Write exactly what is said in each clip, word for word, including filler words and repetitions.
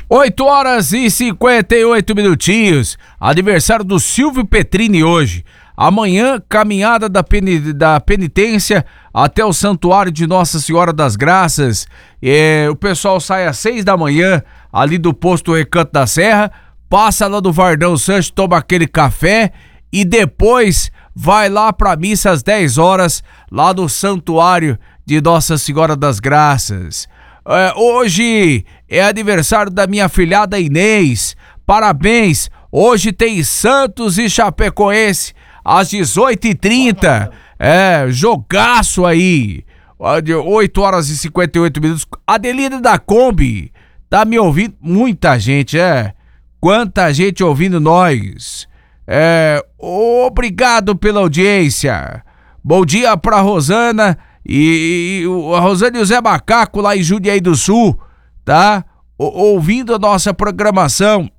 oito horas e cinquenta e oito minutinhos. Aniversário do Silvio Petrini hoje. Amanhã, caminhada da, peni, da penitência até o Santuário de Nossa Senhora das Graças. É, o pessoal sai às seis da manhã, ali do posto Recanto da Serra, passa lá do Vardão Sancho, toma aquele café e depois vai lá pra missa às dez horas, lá no Santuário de Nossa Senhora das Graças. É, hoje é aniversário da minha filhada Inês. Parabéns! Hoje tem Santos e Chapecoense às dezoito e trinta. É, jogaço aí. oito horas e cinquenta e oito minutos. Adelina da Kombi, tá me ouvindo? Muita gente, é. Quanta gente ouvindo nós. É, obrigado pela audiência. Bom dia pra Rosana e, e a Rosana e o Zé Macaco lá em Jundiaí do Sul, tá? O, ouvindo a nossa programação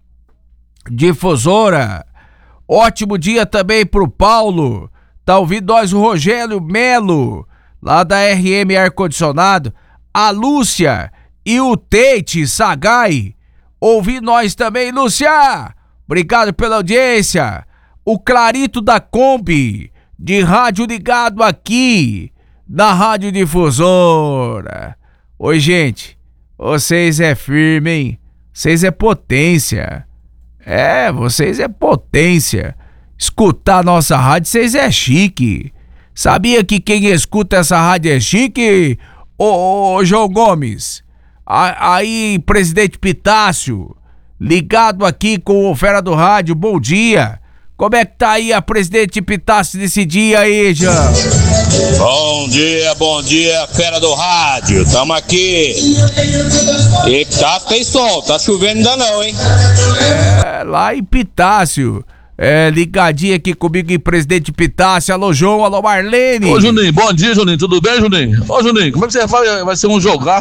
difusora. Ótimo dia também pro Paulo. Tá ouvindo nós o Rogério Melo, lá da R M Ar Condicionado. A Lúcia e o Teite Sagai. Ouvi nós também, Lúcia. Obrigado pela audiência. O Clarito da Kombi, de rádio ligado aqui, na Rádio Difusora. Oi, gente. Vocês é firme, hein? Vocês é potência. É, vocês é potência. Escutar nossa rádio, vocês é chique. Sabia que quem escuta essa rádio é chique? Ô, ô, ô João Gomes. Aí, presidente Pitácio, ligado aqui com o Fera do Rádio, bom dia. Como é que tá aí a presidente Pitácio nesse dia aí, João? Bom dia, bom dia, Fera do Rádio, tamo aqui. E tá tem sol, tá chovendo ainda não, hein? É, lá em Pitácio. É, ligadinho aqui comigo em presidente Pitácio. Alô, João, alô, Marlene. Ô, Juninho, bom dia, Juninho, tudo bem, Juninho? Ô, Juninho, como é que você vai, vai ser um jogaço